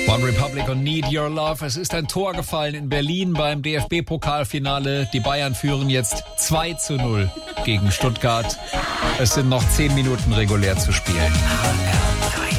One Republic und Need Your Love. Es ist ein Tor gefallen in Berlin beim DFB-Pokalfinale. Die Bayern führen jetzt 2:0 gegen Stuttgart. Es sind noch 10 Minuten regulär zu spielen. HR3.